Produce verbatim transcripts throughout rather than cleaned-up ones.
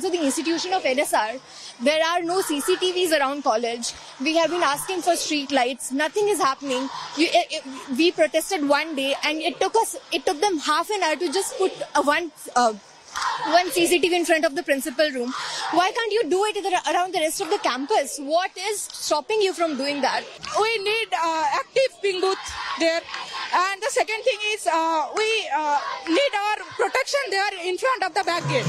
also the institution of N S R. There are no C C T Vs around college. We have been asking for street lights. Nothing is happening. You, it, it, we protested one day, and it took us, it took them half an hour to just put a one, uh, one C C T V in front of the principal room. Why can't you do it around the rest of the campus? What is stopping you from doing that? We need uh, active ping booth there. And the second thing is uh, we uh, need our protection there in front of the back gate.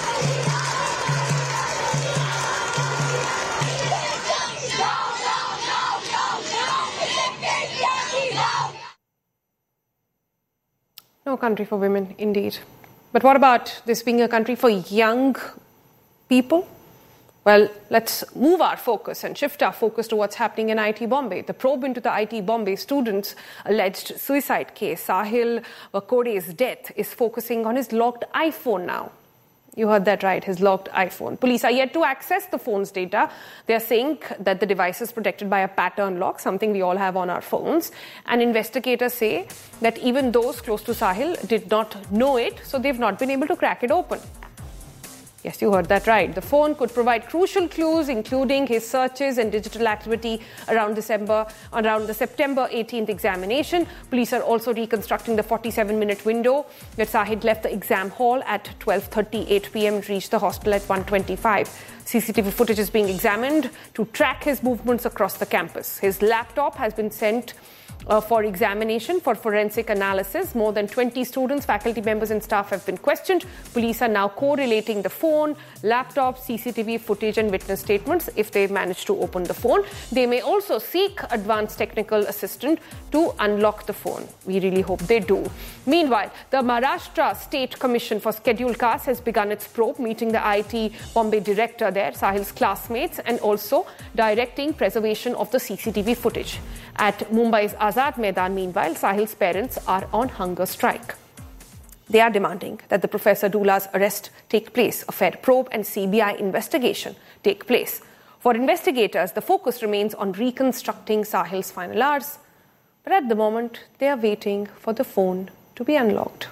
No country for women, indeed. But what about this being a country for young people? Well, let's move our focus and shift our focus to what's happening in I T Bombay. The probe into the I T Bombay students' alleged suicide case, Sahil Vakode's death, is focusing on his locked iPhone now. You heard that right, his locked iPhone. Police are yet to access the phone's data. They are saying that the device is protected by a pattern lock, something we all have on our phones. And investigators say that even those close to Sahil did not know it, so they've not been able to crack it open. Yes, you heard that right. The phone could provide crucial clues, including his searches and digital activity around December, around the September eighteenth examination. Police are also reconstructing the forty-seven minute window that Sahid left the exam hall at twelve thirty-eight p.m. and reached the hostel at one twenty-five. C C T V footage is being examined to track his movements across the campus. His laptop has been sent Uh, for examination for forensic analysis. More than twenty students, faculty members and staff have been questioned. Police are now correlating the phone, laptop, C C T V footage and witness statements if they've managed to open the phone. They may also seek advanced technical assistance to unlock the phone. We really hope they do. Meanwhile, the Maharashtra State Commission for Scheduled Castes has begun its probe, meeting the I T Bombay director there, Sahil's classmates, and also directing preservation of the C C T V footage. At Mumbai's Azad Maidan, meanwhile, Sahil's parents are on hunger strike. They are demanding that the Professor Dula's arrest take place, a fair probe and C B I investigation take place. For investigators, the focus remains on reconstructing Sahil's final hours. But at the moment, they are waiting for the phone to be unlocked.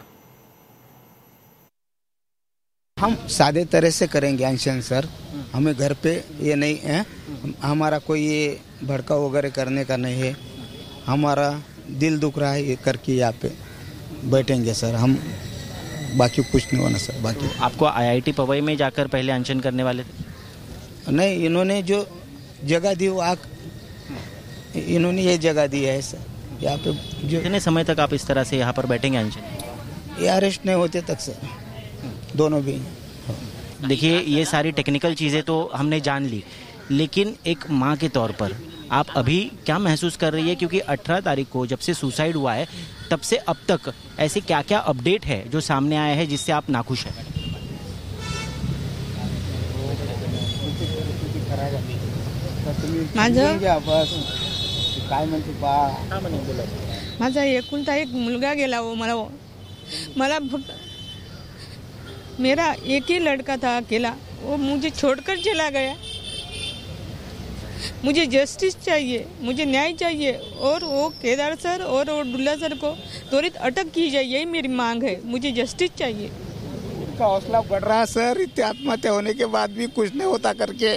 हम सादे तरह से करेंगे आंशन sir, हमें घर पे ये नहीं है, हमारा कोई ये भड़का वगैरह करने का नहीं है, हमारा दिल दुख रहा है ये करके यहाँ पे बैठेंगे सर, हम बाकी कुछ नहीं होना सर। बाकी आपको आईआईटी पवई में जाकर पहले अनशन करने वाले थे? नहीं, इन्होंने जो जगह दी वो आग, इन्होंने ये जगह दी है सर यहाँ पे। जो कितने समय तक आप इस तरह से यहाँ पर बैठेंगे अनशन? ये अरेस्ट नहीं होते तक सर, दोनों भी। देखिए, ये सारी टेक्निकल चीज़ें तो हमने जान ली, लेकिन एक माँ के तौर पर आप अभी क्या महसूस कर रही है? क्योंकि अठारह तारीख को जब से सुसाइड हुआ है तब से अब तक ऐसे क्या क्या अपडेट है जो सामने आया है जिससे आप नाखुश हैं? माझं माझा एकुलता एक मुलगा गेला हो, मला मला फक्त मेरा एक ही लड़का था अकेला, वो मुझे छोड़कर चला गया। मुझे जस्टिस चाहिए, मुझे न्याय चाहिए, और वो केदार सर और वो डुल्ला सर को त्वरित अटक की जाए, यही मेरी मांग है। मुझे जस्टिस चाहिए। उसका हौसला बढ़ रहा है सर, इतनी आत्महत्या होने के बाद भी कुछ नहीं होता करके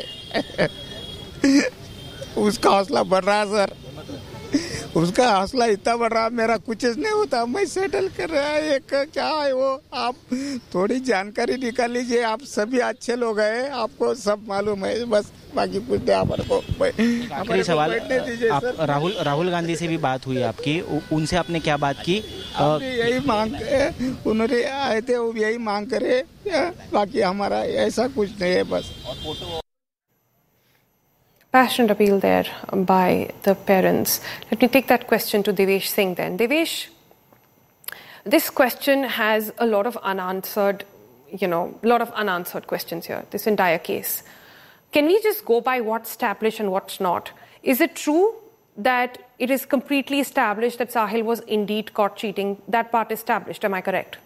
उसका हौसला बढ़ रहा है सर, उसका हौसला इतना बढ़ रहा, मेरा कुछ नहीं होता, मैं सेटल कर रहा है। एक क्या है वो, आप थोड़ी जानकारी निकाल लीजिए, आप सभी अच्छे लोग हैं, आपको सब मालूम है, बस बाकी कुछ नहीं। हमारे को आखिरी सवाल, आप राहुल राहुल गांधी से भी बात हुई आपकी, उनसे आपने क्या बात की? यही मांग, उन्होंने आए थे वो यही मांग करे, बाकी हमारा ऐसा कुछ नहीं है बस। Passionate appeal there by the parents. Let me take that question to Devesh Singh then. Devesh, this question has a lot of unanswered, you know, a lot of unanswered questions here, this entire case. Can we just go by what's established and what's not? Is it true that it is completely established that Sahil was indeed caught cheating? That part established, am I correct?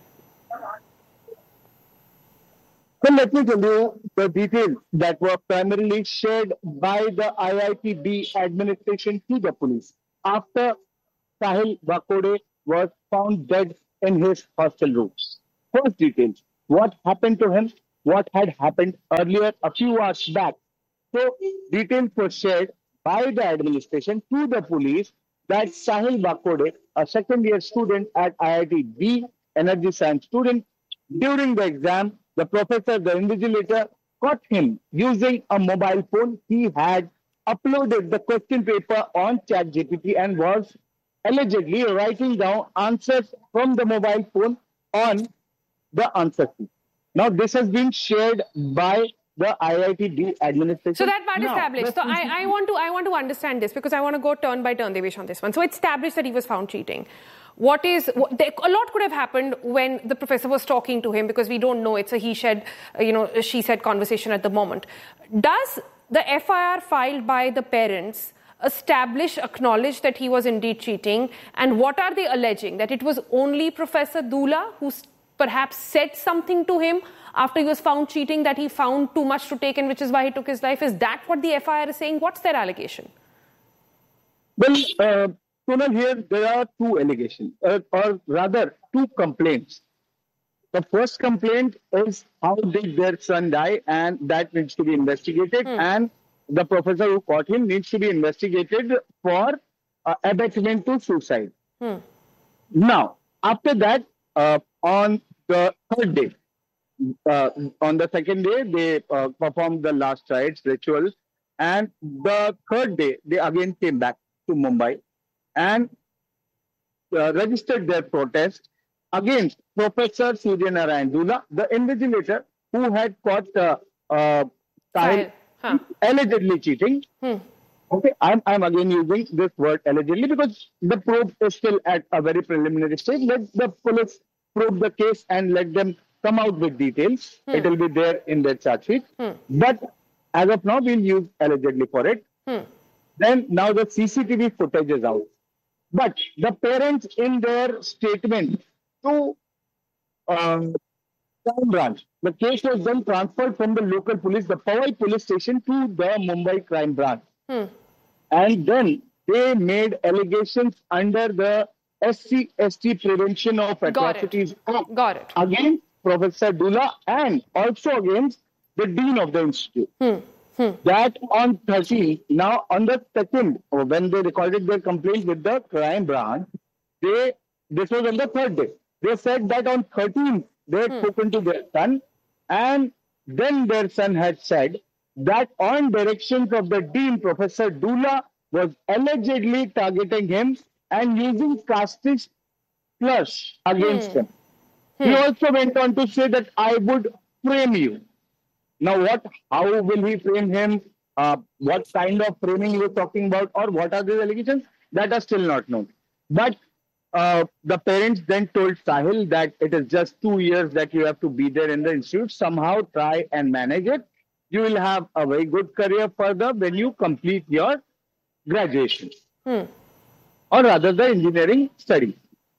Well, let me tell you the details that were primarily shared by the I I T B administration to the police after Sahil Vakode was found dead in his hostel room. First details, what happened to him what had happened earlier a few hours back. So details were shared by the administration to the police that Sahil Bakode, a second year student at I I T B, energy science student, during the exam, the professor, the invigilator, caught him using a mobile phone. He had uploaded the question paper on ChatGPT and was allegedly writing down answers from the mobile phone on the answer sheet. Now, this has been shared by the I I T B administration. So that part now, established. So I, I want to I want to understand this because I want to go turn by turn, Devesh, on this one. So it's established that he was found cheating. What is what, there, a lot could have happened when the professor was talking to him because we don't know. It's a he said, you know, she said conversation at the moment. Does the F I R filed by the parents establish, acknowledge that he was indeed cheating? And what are they alleging? That it was only Professor Dula who perhaps said something to him after he was found cheating, that he found too much to take in, which is why he took his life? Is that what the F I R is saying? What's their allegation? Well, uh, Sonal, here there are two allegations, uh, or rather two complaints. The first complaint is how did their son die, and that needs to be investigated. Hmm. And the professor who caught him needs to be investigated for uh, abetment to suicide. Hmm. Now, after that, uh, on the third day, uh, on the second day, they uh, performed the last rites, rituals, and the third day, they again came back to Mumbai and uh, registered their protest against Professor Surya Narayan Dula, the invigilator who had caught uh, uh, Sahil huh. allegedly cheating. Hmm. Okay, I'm, I'm again using this word allegedly because the probe is still at a very preliminary stage. Let the police probe the case and let them come out with details. Hmm. It will be there in their charge sheet. Hmm. But as of now, we'll use allegedly for it. Hmm. Then now the C C T V footage is out. But the parents in their statement to uh, crime branch, the case was then transferred from the local police, the Powai police station, to the Mumbai crime branch. Hmm. And then they made allegations under the S C S T Prevention of Atrocities Act. Got it. Against Professor Dula and also against the Dean of the Institute. Hmm. Hmm. That on thirteenth, now on the second, when they recorded their complaint with the crime branch, they, this was on the third day. They said that on thirteenth, they had hmm. spoken to their son, and then their son had said that on directions of the Dean, Professor Dula was allegedly targeting him and using castish slurs against hmm. him. Hmm. He also went on to say that I would frame you. Now, what? How will he frame him? Uh, what kind of framing he was talking about, or what are these allegations? That are still not known. But uh, the parents then told Sahil that it is just two years that you have to be there in the institute. Somehow try and manage it. You will have a very good career further when you complete your graduation, hmm. or rather the engineering study.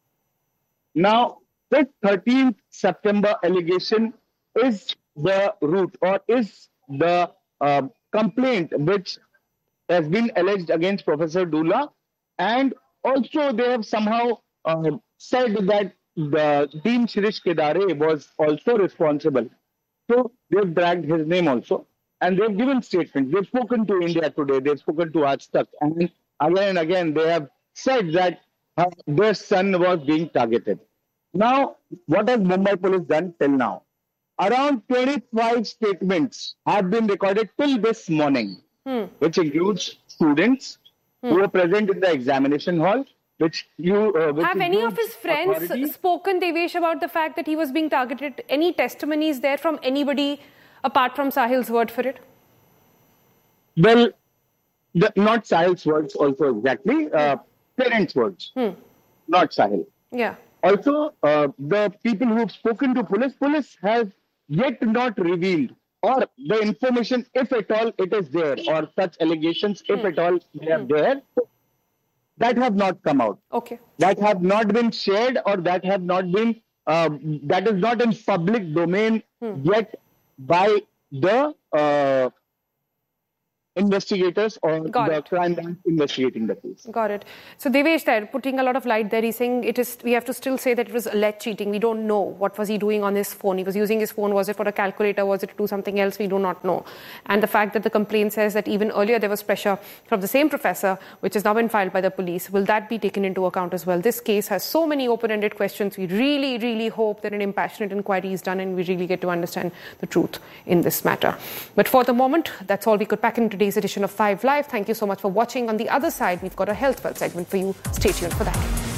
Now, the thirteenth September allegation is the root or is the uh, complaint which has been alleged against Professor Dula, and also they have somehow uh, said that the Dean Shirish Kedare was also responsible. So they've dragged his name also, and they've given statements. They've spoken to India Today, they've spoken to Aaj Tak, and again and again they have said that uh, their son was being targeted. Now, what has Mumbai police done till now? Around twenty-five statements have been recorded till this morning, hmm. which includes students hmm. who were present in the examination hall. Which you uh, which have any of his friends authority. spoken, Devesh, about the fact that he was being targeted? Any testimonies there from anybody apart from Sahil's word for it? Well, the, not Sahil's words also exactly. Uh, hmm. Parents' words, hmm. not Sahil. Yeah. Also, uh, the people who have spoken to police, police has yet not revealed, or the information, if at all it is there, or such allegations, if hmm. at all they are hmm. there, that have not come out. Okay. That have not been shared, or that have not been, uh, that is not in public domain hmm. yet by the uh, investigators or Got the it. crime branch investigating the case. Got it. So Devesh there, putting a lot of light there, he's saying it is, we have to still say that it was alleged cheating. We don't know what was he doing on his phone. He was using his phone. Was it for a calculator? Was it to do something else? We do not know. And the fact that the complaint says that even earlier there was pressure from the same professor, which has now been filed by the police, will that be taken into account as well? This case has so many open-ended questions. We really, really hope that an impassionate inquiry is done and we really get to understand the truth in this matter. But for the moment, that's all we could pack in today's edition of Five Live. Thank you so much for watching. On the other side, we've got a Health Well segment for you. Stay tuned for that.